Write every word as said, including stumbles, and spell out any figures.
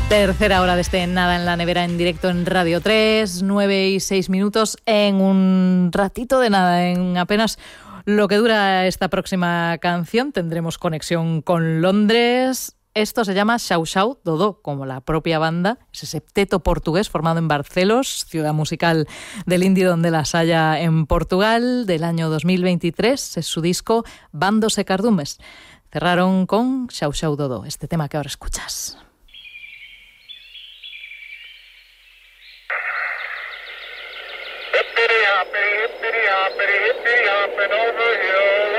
Tercera hora de este Nada en la Nevera en directo en Radio tres, nueve y seis minutos. En un ratito de nada, en apenas lo que dura esta próxima canción, tendremos conexión con Londres. Esto se llama Xau Xau Dodó, como la propia banda, ese septeto portugués formado en Barcelos, ciudad musical del indie donde las haya en Portugal, del año dos mil veintitrés, es su disco Bandos e Cardumes. Cerraron con Xau Xau Dodó, este tema que ahora escuchas. Hippity hoppity, hippity hoppity, hippity hopping over hill.